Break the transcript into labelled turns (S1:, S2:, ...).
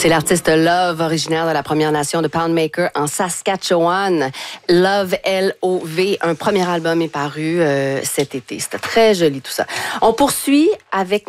S1: C'est l'artiste Love, originaire de la Première Nation de Poundmaker en Saskatchewan. Love, L-O-V. Un premier album est paru cet été. C'était très joli tout ça. On poursuit avec